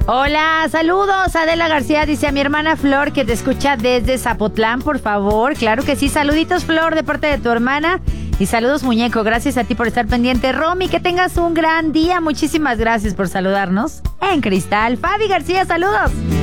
Hola, saludos. Adela García dice a mi hermana Flor que te escucha desde Zapotlán, por favor. Claro que sí. Saluditos, Flor, de parte de tu hermana. Y saludos, muñeco. Gracias a ti por estar pendiente. Romy, que tengas un gran día. Muchísimas gracias por saludarnos en Cristal. Fabi García, saludos.